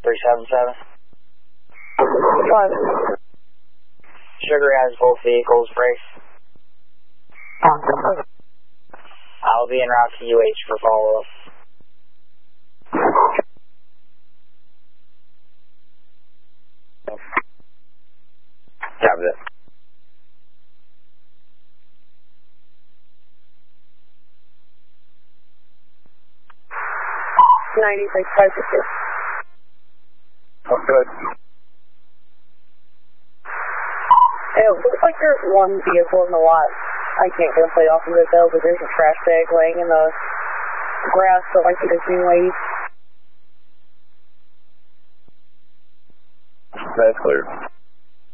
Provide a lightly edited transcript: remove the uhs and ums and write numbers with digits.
377. 5. Sugar has both vehicles brakes. I'll be en route to UH for follow-up. Copy that. Oh, good. Hey, it looks like there's one vehicle in the lot. I can't get a plate off of it though, but there's a trash bag laying in the grass, so I think it's being laid. That's clear.